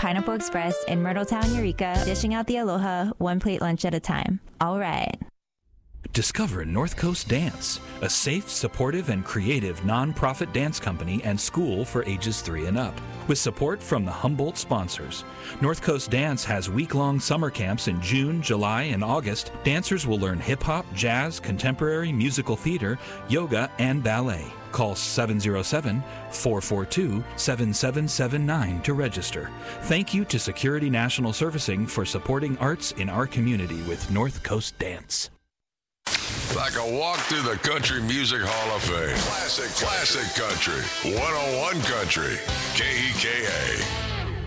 Pineapple Express in Myrtletown, Eureka, dishing out the aloha one plate lunch at a time. All right. Discover North Coast Dance, a safe, supportive, and creative nonprofit dance company and school for ages 3 and up. With support from the Humboldt sponsors, North Coast Dance has week-long summer camps in June, July, and August. Dancers will learn hip-hop, jazz, contemporary, musical theater, yoga, and ballet. Call 707-442-7779 to register. Thank you to Security National Servicing for supporting arts in our community with North Coast Dance. Like a walk through the Country Music Hall of Fame. Classic country. 101 Country. KEKA.